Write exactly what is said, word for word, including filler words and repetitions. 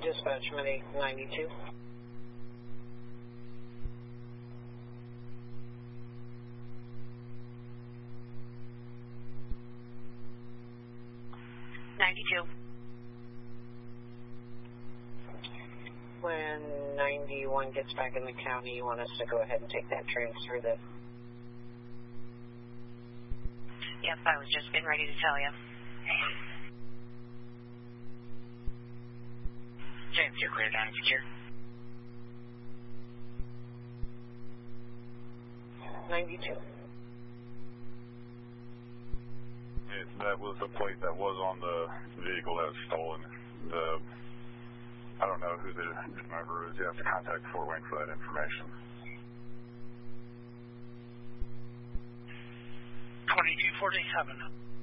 Dispatch, Medic ninety-two. ninety-two. When ninety-one gets back in the county, you want us to go ahead and take that transfer then? Yep, I was just getting ready to tell you. James, you're clear down and secure. ninety-two. It, that was the plate that was on the vehicle that was stolen. The, I don't know who the driver is. You have to contact Fort Wayne for that information. twenty-two forty-seven.